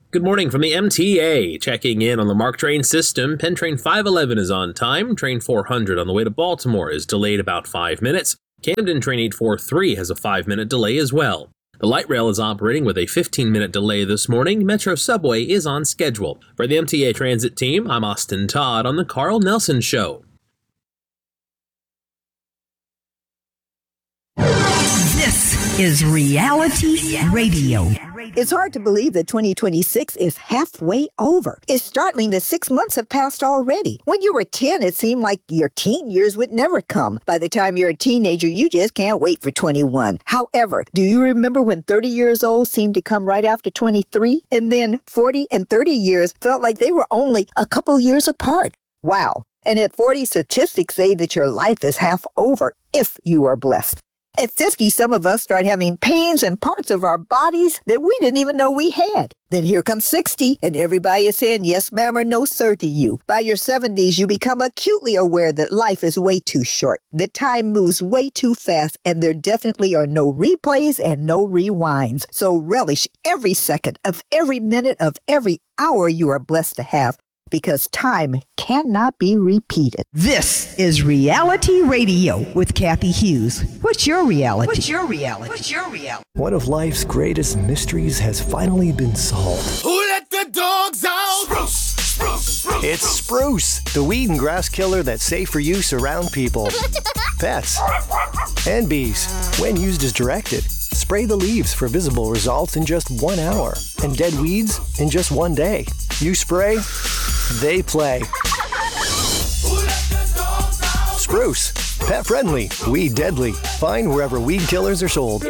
Good morning from the MTA. Checking in on the MARC train system. Penn Train 511 is on time. Train 400 on the way to Baltimore is delayed about 5 minutes. Camden Train 843 has a 5-minute delay as well. The light rail is operating with a 15-minute delay this morning. Metro Subway is on schedule. For the MTA Transit team, I'm Austin Todd on the Carl Nelson Show. This is Reality Radio. It's hard to believe that 2026 is halfway over. It's startling that 6 months have passed already. When you were 10, it seemed like your teen years would never come. By the time you're a teenager, you just can't wait for 21. However, do you remember when 30 years old seemed to come right after 23? And then 40 and 30 years felt like they were only a couple years apart. Wow. And at 40, statistics say that your life is half over if you are blessed. At 50, some of us start having pains in parts of our bodies that we didn't even know we had. Then here comes 60, and everybody is saying yes, ma'am, or no, sir to you. By your 70s, you become acutely aware that life is way too short, that time moves way too fast, and there definitely are no replays and no rewinds. So relish every second of every minute of every hour you are blessed to have, because time cannot be repeated. This is Reality Radio with Kathy Hughes. What's your reality? What's your reality? What's your reality? One of life's greatest mysteries has finally been solved. Who let the dogs out? Spruce, spruce, spruce. It's Spruce, the weed and grass killer that's safe for use around people, pets, and bees. When used as directed, spray the leaves for visible results in just 1 hour, and dead weeds in just 1 day. You spray, they play. Spruce, pet friendly, weed deadly. Find wherever weed killers are sold.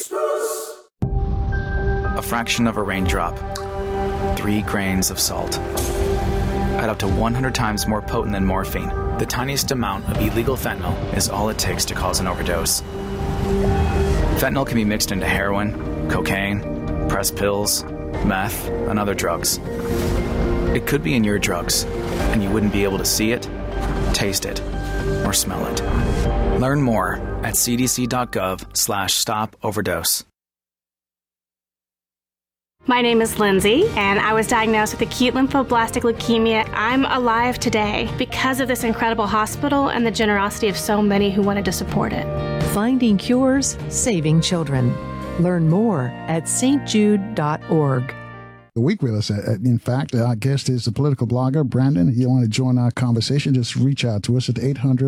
A fraction of a raindrop, 3 grains of salt. At up to 100 times more potent than morphine, the tiniest amount of illegal fentanyl is all it takes to cause an overdose. Fentanyl can be mixed into heroin, cocaine, pressed pills, meth, and other drugs. It could be in your drugs, and you wouldn't be able to see it, taste it, or smell it. Learn more at cdc.gov/stop-overdose. My name is Lindsay, and I was diagnosed with acute lymphoblastic leukemia. I'm alive today because of this incredible hospital and the generosity of so many who wanted to support it. Finding cures, saving children. Learn more at stjude.org. The week with us, in fact, our guest is the political blogger, Brandon. If you want to join our conversation, just reach out to us at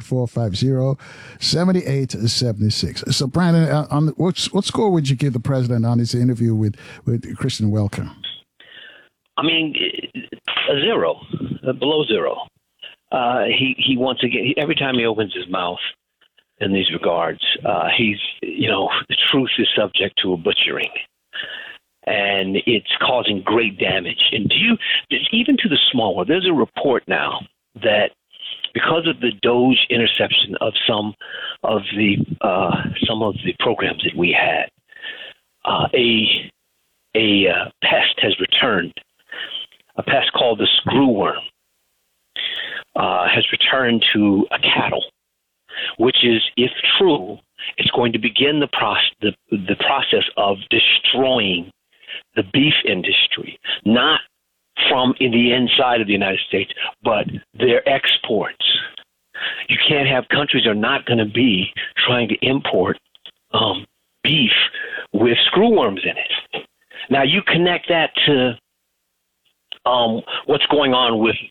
800-450-7876. So, Brandon, what score would you give the president on his interview with Kristen Welker? I mean, a 0, below 0. He once again, every time he opens his mouth in these regards, the truth is subject to a butchering. And it's causing great damage. And even to the small world, there's a report now that because of the Doge interception of some of the programs that we had, a pest has returned. A pest called the screwworm has returned to a cattle, which is, if true, it's going to begin the process of destroying the beef industry, not from in the inside of the United States, but their exports. You can't have countries are not going to be trying to import beef with screwworms in it. Now you connect that to what's going on with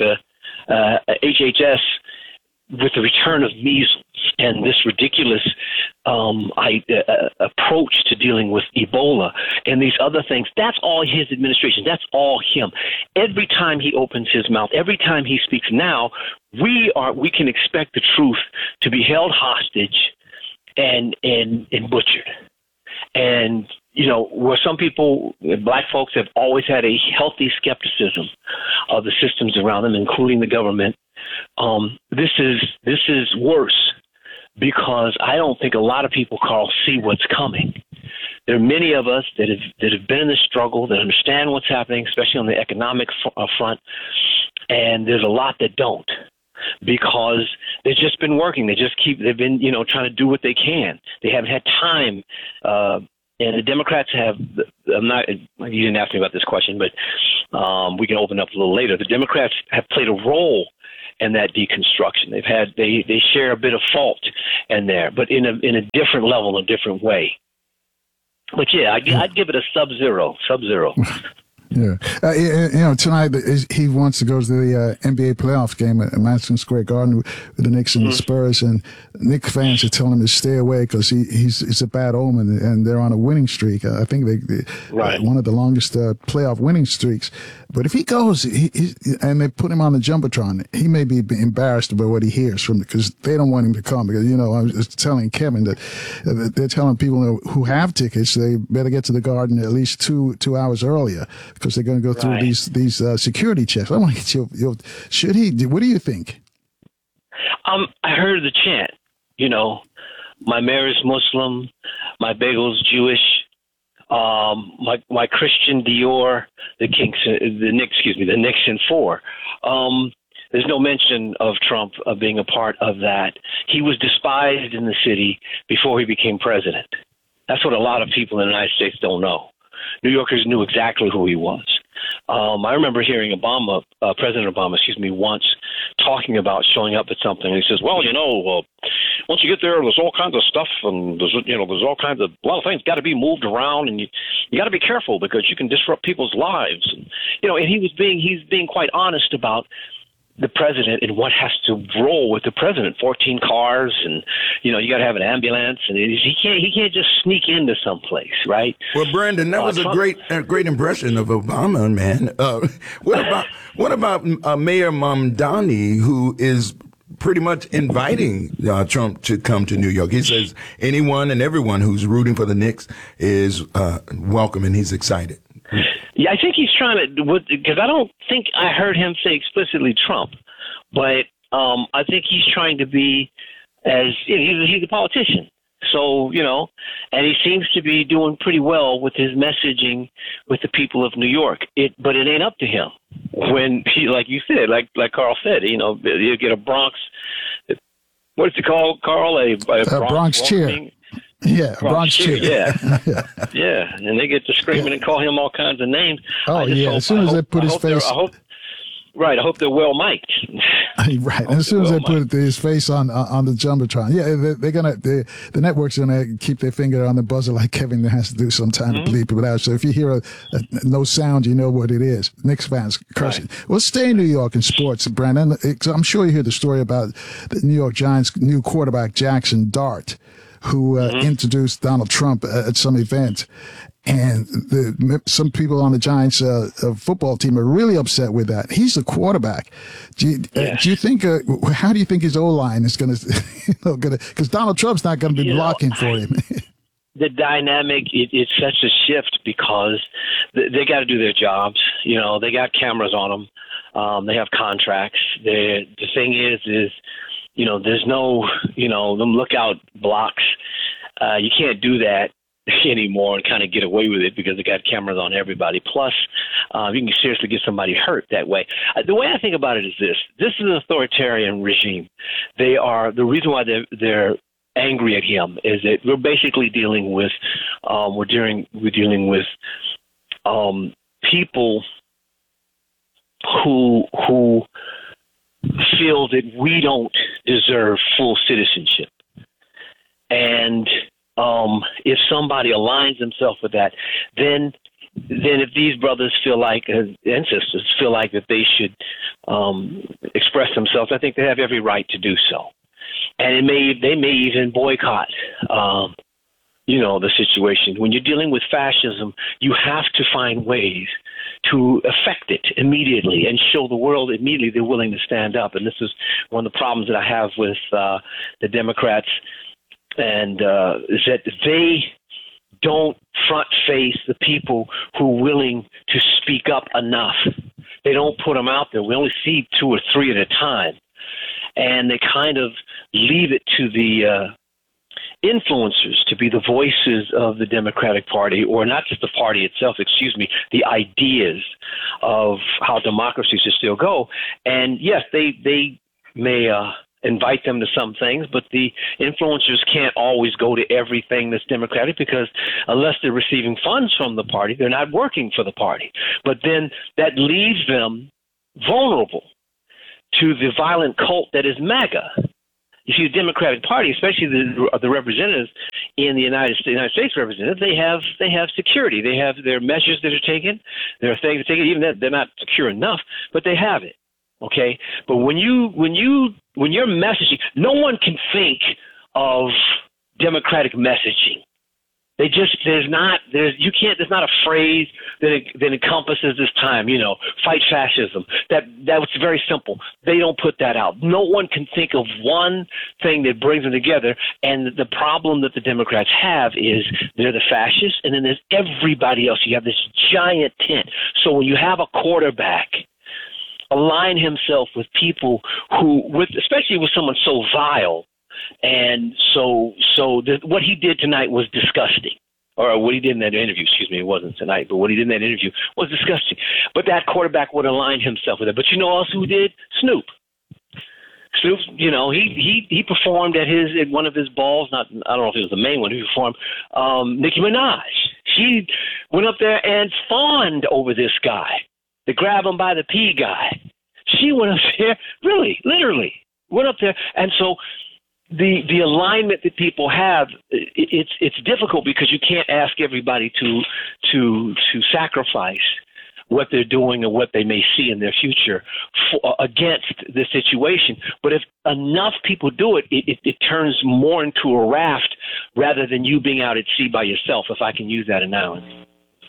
HHS with the return of measles and this ridiculous approach to dealing with Ebola and these other things. That's all his administration. That's all him. Every time he opens his mouth, every time he speaks now, we can expect the truth to be held hostage and butchered. And, where some people, black folks, have always had a healthy skepticism of the systems around them, including the government, this is worse because I don't think a lot of people, Carl, see what's coming. There are many of us that have been in the struggle, that understand what's happening, especially on the economic front, and there's a lot that don't. Because they've just been working. They've been, trying to do what they can. They haven't had time And the Democrats have, you didn't ask me about this question, but we can open up a little later. The Democrats have played a role in that deconstruction. They share a bit of fault in there, but in a different level, a different way. But yeah, I'd give it a sub-zero. Yeah. Tonight he wants to go to the NBA playoff game at Madison Square Garden with the Knicks and the Spurs, and Knicks fans are telling him to stay away because he's a bad omen, and they're on a winning streak. I think they one of the longest playoff winning streaks. But if he goes, and they put him on the Jumbotron, he may be embarrassed about what he hears from because they don't want him to come. Because I was telling Kevin that they're telling people who have tickets they better get to the Garden at least two hours earlier because they're going to go through these security checks. I want to get your should he? What do you think? I heard the chant. My mayor is Muslim, my bagel's Jewish. My Christian Dior, the Knicks in 4. There's no mention of Trump being a part of that. He was despised in the city before he became president. That's what a lot of people in the United States don't know. New Yorkers knew exactly who he was. I remember hearing President Obama, once talking about showing up at something. And he says, well, once you get there, there's all kinds of stuff, and there's all kinds of a lot of things got to be moved around, and you got to be careful because you can disrupt people's lives. And and he's being quite honest about the president and what has to roll with the president. 14 cars, and you got to have an ambulance, and he can't just sneak into someplace, right? Well, Brandon, that was Trump, a great impression of Obama, man. What about Mayor Mamdani, who is pretty much inviting Trump to come to New York? He says anyone and everyone who's rooting for the Knicks is welcome, and he's excited. Yeah, I think he's trying to, because I don't think I heard him say explicitly Trump, but I think he's trying to be he's a politician. So, and he seems to be doing pretty well with his messaging with the people of New York. But it ain't up to him. When he, like you said, like Carl said, you get a Bronx, what's it called, Carl? A Bronx cheer. Yeah, Bronx cheer. Yeah, and they get to screaming and call him all kinds of names. Oh, yeah, as soon as they put his face... I hope they're well mic'd. Right, and as soon as they put his face on the Jumbotron, they're gonna the network's gonna keep their finger on the buzzer like Kevin has to do sometime to bleep it out. So if you hear no sound, you know what it is. Knicks fans cursing. Right. Well, stay in New York in sports, Brandon. I'm sure you hear the story about the New York Giants' new quarterback Jackson Dart, who introduced Donald Trump at some event. And some people on the Giants football team are really upset with that. He's the quarterback. Do you think? How do you think his O-line is going to? Because Donald Trump's not going to be blocking for him. The dynamic, it's such a shift because they got to do their jobs. They got cameras on them. They have contracts. The thing is, there's no, them lookout blocks. You can't do that anymore and kind of get away with it because they got cameras on everybody. Plus, you can seriously get somebody hurt that way. The way I think about it is this is an authoritarian regime. The reason why they're angry at him is that we're basically dealing with, people who feel that we don't deserve full citizenship. And if somebody aligns themselves with that, then if these brothers feel like, and sisters feel like that they should express themselves, I think they have every right to do so. And they may even boycott, the situation. When you're dealing with fascism, you have to find ways to affect it immediately and show the world immediately they're willing to stand up. And this is one of the problems that I have with the Democrats. And is that they don't front face the people who are willing to speak up enough. They don't put them out there. We only see 2 or 3 at a time. And they kind of leave it to the influencers to be the voices of the Democratic Party, or not just the party itself, the ideas of how democracy should still go. And yes, they may invite them to some things, but the influencers can't always go to everything that's Democratic, because unless they're receiving funds from the party, they're not working for the party. But then that leaves them vulnerable to the violent cult that is MAGA. You see, the Democratic Party, especially the representatives in the United States representatives, they have security. They have their measures that are taken. There are things that are taken, even that they're not secure enough, but they have it. Okay, but when you're messaging, no one can think of Democratic messaging. There's not a phrase that encompasses this time, fight fascism. That was very simple. They don't put that out. No one can think of one thing that brings them together. And the problem that the Democrats have is they're the fascists, and then there's everybody else. You have this giant tent. So when you have a quarterback align himself with people especially with someone so vile. And so what he did tonight was disgusting. Or what he did in that interview, it wasn't tonight, but what he did in that interview was disgusting. But that quarterback would align himself with it. But you know else who did? Snoop. Snoop, he performed at one of his balls. I don't know if it was the main one. He performed. Nicki Minaj. She went up there and fawned over this guy. The grab him by the pee guy. She went up there, really, literally, went up there. And so the alignment that people have, it's difficult because you can't ask everybody to sacrifice what they're doing or what they may see in their future against the situation. But if enough people do it, it turns more into a raft rather than you being out at sea by yourself, if I can use that analogy.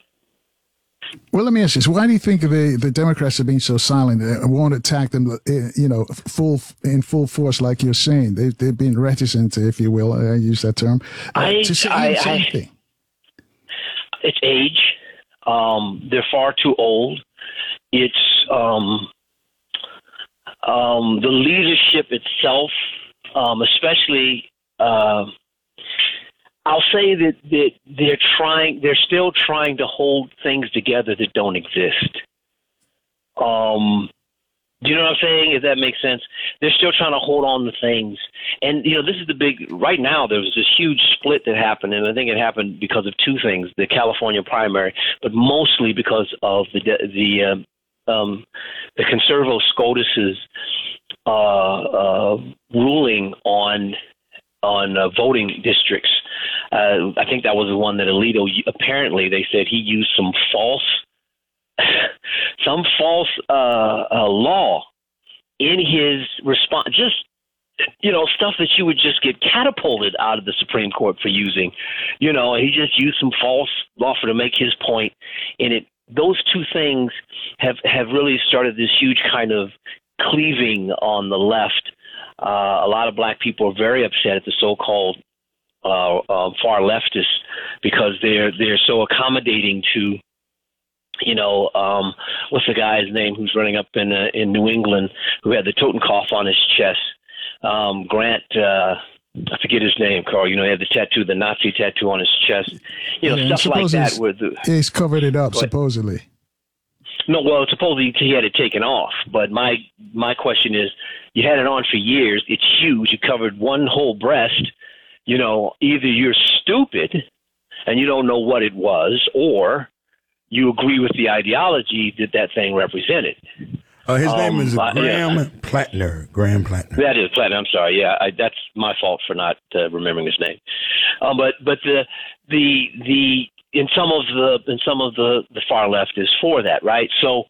Well, let me ask you this. Why do you think the Democrats are being so silent and won't attack them, in full force like you're saying? They've been reticent, if you will, I use that term, to say anything. It's age. They're far too old. It's the leadership itself, especially I'll say that they're still trying to hold things together that don't exist. Do you know what I'm saying? If that makes sense. They're still trying to hold on to things. And, this is right now there was this huge split that happened, and I think it happened because of two things, the California primary, but mostly because of the conservative SCOTUS's ruling on voting districts. I think that was the one that Alito, apparently they said he used some false law in his response. Just, stuff that you would just get catapulted out of the Supreme Court for using. He just used some false law to make his point in it. Those two things have really started this huge kind of cleaving on the left. A lot of black people are very upset at the so-called far leftists because they're so accommodating to, what's the guy's name who's running up in New England who had the Totenkopf on his chest? Grant, I forget his name, Carl. He had the tattoo, the Nazi tattoo on his chest. Stuff like that. He's covered it up, supposedly. No, well, supposedly he had it taken off. But my question is, you had it on for years. It's huge. You covered one whole breast. Either you're stupid and you don't know what it was, or you agree with the ideology that thing represented. His name is Graham Plattner. Graham Plattner. That is Plattner. I'm sorry. Yeah, that's my fault for not remembering his name. But the in some of the far left is for that, right? So,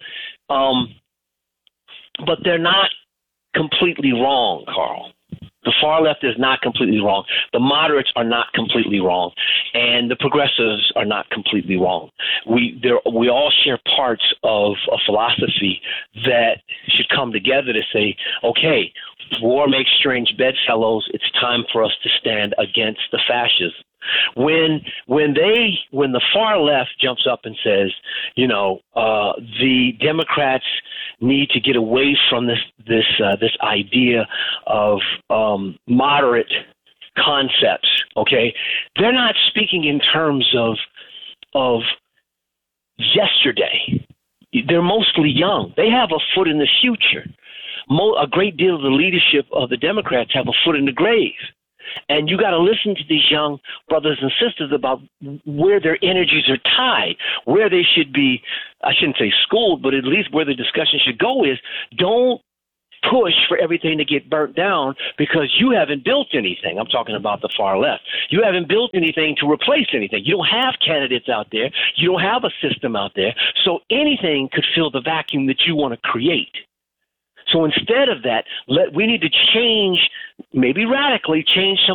but they're not completely wrong, Carl. The far left is not completely wrong. The moderates are not completely wrong, and the progressives are not completely wrong. We all share parts of a philosophy that should come together to say, okay, war makes strange bedfellows. It's time for us to stand against the fascism. When the far left jumps up and says, the Democrats need to get away from this idea of moderate concepts, okay, they're not speaking in terms of yesterday. They're mostly young. They have a foot in the future. a great deal of the leadership of the Democrats have a foot in the grave. And you got to listen to these young brothers and sisters about where their energies are tied, where they should be, I shouldn't say schooled, but at least where the discussion should go is don't push for everything to get burnt down because you haven't built anything. I'm talking about the far left. You haven't built anything to replace anything. You don't have candidates out there. You don't have a system out there. So anything could fill the vacuum that you want to create. So instead of that, we need to change, maybe radically change some